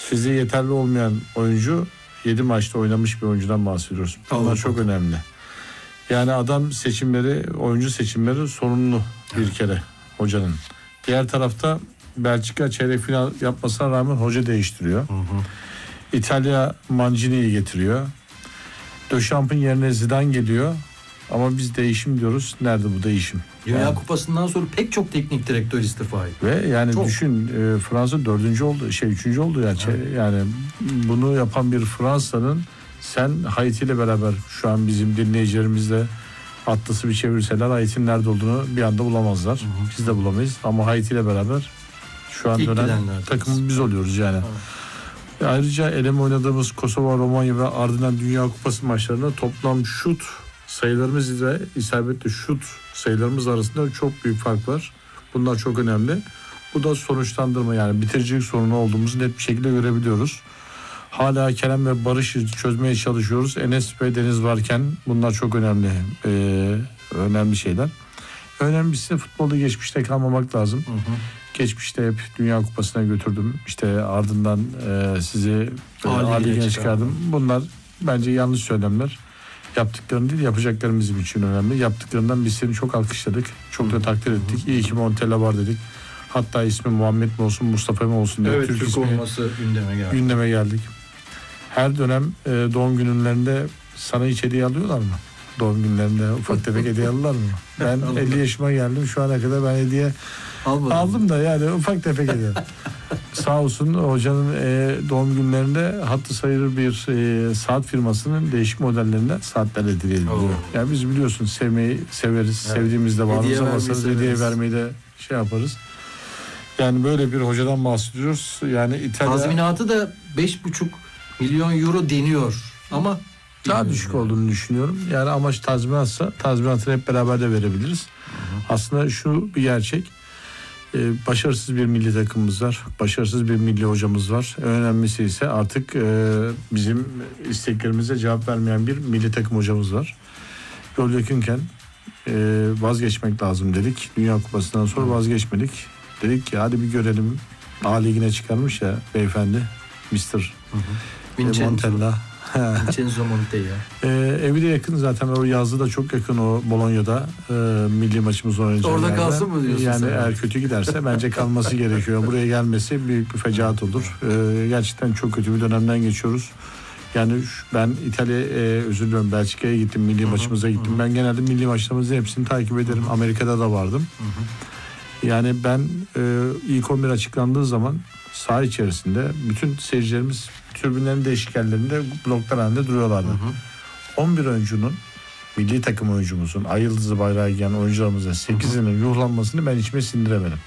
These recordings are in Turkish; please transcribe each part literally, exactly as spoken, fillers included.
fiziği yeterli olmayan oyuncu yedi maçta oynamış bir oyuncudan bahsediyoruz. Bunlar Allah çok Allah. Önemli. Yani adam seçimleri, oyuncu seçimleri sorunlu bir evet. kere hocanın. Diğer tarafta Belçika çeyrek final yapmasına rağmen hoca değiştiriyor. Hı hı. İtalya Mancini'yi getiriyor. Döşamp'ın yerine Zidane geliyor. Ama biz değişim diyoruz. Nerede bu değişim? Dünya yani, Kupası'ndan sonra pek çok teknik direktör istifa etti. Ve yani çok. düşün e, Fransa dördüncü oldu, şey üçüncü oldu yani. Evet. Yani bunu yapan bir Fransa'nın sen Haiti ile beraber şu an bizim dinleyicilerimizle atlası bir çevirseler Haiti'nin nerede olduğunu bir anda bulamazlar. Hı hı. Biz de bulamayız ama Haiti ile beraber şu an İlk dönen takımı biz oluyoruz yani. Evet. Ayrıca eleme oynadığımız Kosova, Romanya ve ardından Dünya Kupası maçlarında toplam şut sayılarımız ile isabetli şut sayılarımız arasında çok büyük fark var. Bunlar çok önemli. Bu da sonuçlandırma, yani bitiricilik sorunu olduğumuzu net bir şekilde görebiliyoruz. Hala Kerem ve Barış'ı çözmeye çalışıyoruz. Enes ve Deniz varken bunlar çok önemli. Ee, önemli şeyler. Önemlisi futbolda geçmişte kalmamak lazım. Hı hı. Geçmişte hep Dünya Kupası'na götürdüm. İşte ardından e, sizi A Ligi'ne çıkardım. Bunlar bence yanlış söylemler. Yaptıklarını değil, yapacaklarımız bizim için önemli. Yaptıklarından biz seni çok alkışladık. Çok da takdir ettik. İyi ki Montella var dedik. Hatta ismi Muhammed mi olsun, Mustafa mı olsun diye. Evet, Türk, Türk olması gündeme geldi. Gündeme geldik. Her dönem e, doğum günlerinde sana hiç hediye alıyorlar mı? Doğum günlerinde ufak tefek hediye alırlar mı? Ben elli yaşıma geldim. Şu ana kadar ben hediye Almadım. aldım da yani ufak tefek hediye. Sağ olsun hocanın e, doğum günlerinde hattı sayılır bir e, saat firmasının değişik modellerinden saatler hediye ediliyor. Yani biz biliyorsun sevmeyi severiz. Evet. Sevdiğimizde bağrımıza basarız. Hediye vermeyi de şey yaparız. Yani böyle bir hocadan bahsediyoruz. Yani İtalya... Tazminatı da beş buçuk milyon euro deniyor ama daha düşük yani. olduğunu düşünüyorum. Yani amaç tazminatsa tazminatını hep beraber de verebiliriz. Hı hı. Aslında şu bir gerçek. Ee, başarısız bir milli takımımız var. Başarısız bir milli hocamız var. En önemlisi ise artık e, bizim isteklerimize cevap vermeyen bir milli takım hocamız var. Yol yakınken e, vazgeçmek lazım dedik. Dünya Kupası'ndan sonra vazgeçmedik. Dedik ki hadi bir görelim. A Ligi'ne çıkarmış ya beyefendi. mister Vincenzo. Montella. Vincenzo Montella. Ee, evi de yakın zaten, o yazdı da çok yakın, o Bolonya'da e, milli maçımız oynayacak. Orada yerde. kalsın mı diyorsun yani sen? Eğer kötü giderse bence kalması gerekiyor. Buraya gelmesi büyük bir fecaat olur. Ee, gerçekten çok kötü bir dönemden geçiyoruz. Yani ben İtalya, e, özür diliyorum, Belçika'ya gittim, milli hı hı, maçımıza gittim. Hı hı. Ben genelde milli maçlarımızın hepsini takip ederim. Hı hı. Amerika'da da vardım. Hı hı. Yani ben e, ilk on bir açıklandığı zaman saha içerisinde bütün seyircilerimiz tribünlerin değişik yerlerinde bloklar halinde duruyorlardı. Hı hı. on bir oyuncunun, milli takım oyuncumuzun, ay yıldızı bayrağı giyen oyuncularımızın sekizinin yuhlanmasını ben içime sindiremedim.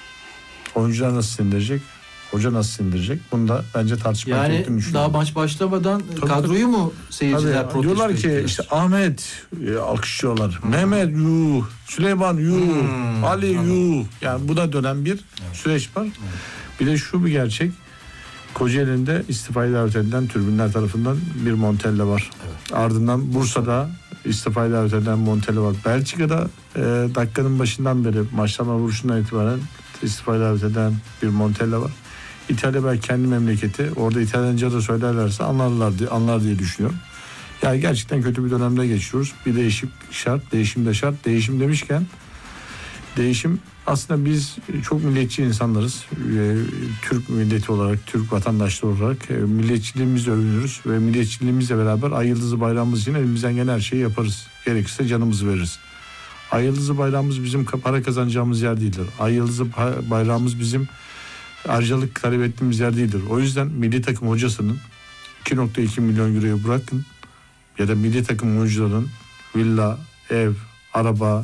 Oyuncular nasıl sindirecek? Hoca nasıl sindirecek? Bunu da bence tartışmak yani gerektiğini düşünüyorum. Yani daha maç başlamadan tabii, kadroyu tabii. mu seyirciler protesto diyorlar ki ediyor? işte Ahmet e, alkışlıyorlar. Hmm. Mehmet yuh, Süleyman yuh, hmm. Ali yuh. Yani buna dönen bir evet. süreç var. Evet. Bir de şu bir gerçek. Kocaeli'nde istifayı davet edilen tribünler tarafından bir Montella var. Evet. Ardından Bursa'da istifayı davet edilen Montella var. Belçika'da e, dakikanın başından beri, maçlama vuruşundan itibaren istifayı davet eden bir Montella var. İtalya belki kendi memleketi. Orada İtalyanca da söylerlerse anlarlar diye, anlar diye düşünüyorum. Yani gerçekten kötü bir dönemde geçiyoruz. Bir değişim şart, değişim de şart. Değişim demişken değişim, aslında biz çok milliyetçi insanlarız. Ee, Türk milleti olarak, Türk vatandaşları olarak e, milliyetçiliğimizle övünürüz ve milliyetçiliğimizle beraber ay yıldızı bayrağımız için elimizden gelen her şeyi yaparız. Gerekirse canımızı veririz. Ay yıldızı bayrağımız bizim para kazanacağımız yer değildir. Ay yıldızı bayrağımız bizim harcalık talep ettiğimiz yer değildir. O yüzden milli takım hocasının iki nokta iki milyon euroyu bırakın ya da milli takım oyuncuların villa, ev, araba,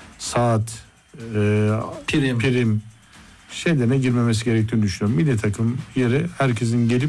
saat, e, prim. prim şeylerine girmemesi gerektiğini düşünüyorum. Milli takım yeri herkesin gelip